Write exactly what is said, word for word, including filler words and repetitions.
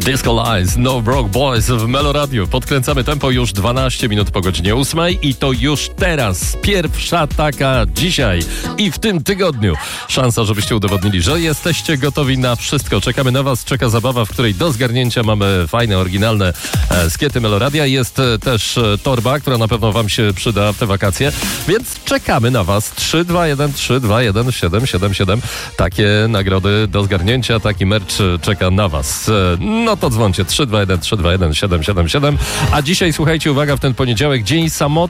Disco Lies, No Broke Boys w Melo Radio. Podkręcamy tempo już dwanaście minut po godzinie ósmej i to już teraz pierwsza taka dzisiaj i w tym tygodniu. Szansa, żebyście udowodnili, że jesteście gotowi na wszystko. Czekamy na was, czeka zabawa, w której do zgarnięcia mamy fajne, oryginalne e, skiety Melo Radia. Jest e, też e, torba, która na pewno wam się przyda w te wakacje, więc czekamy na was. trzy dwa jeden trzy dwa jeden siedem siedem siedem. Takie nagrody do zgarnięcia, taki merch e, czeka na was. E, no to dzwoncie trzy dwa jeden trzy dwa jeden siedem siedem siedem. A dzisiaj słuchajcie, uwaga, w ten poniedziałek dzień samotny.